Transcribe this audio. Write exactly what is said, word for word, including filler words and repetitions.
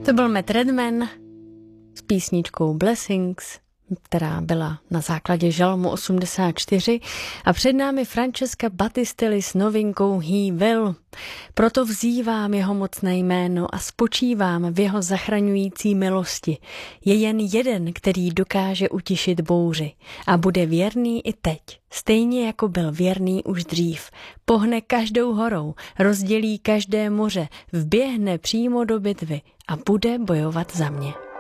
To byl Matt Redman s písničkou Blessings, která byla na základě Žalmu osmdesát čtyři, a před námi Francesca Battistelli s novinkou He Will. Proto vzývám jeho mocné jméno a spočívám v jeho zachraňující milosti. Je jen jeden, který dokáže utišit bouři a bude věrný i teď, stejně jako byl věrný už dřív. Pohne každou horou, rozdělí každé moře, vběhne přímo do bitvy a bude bojovat za mě.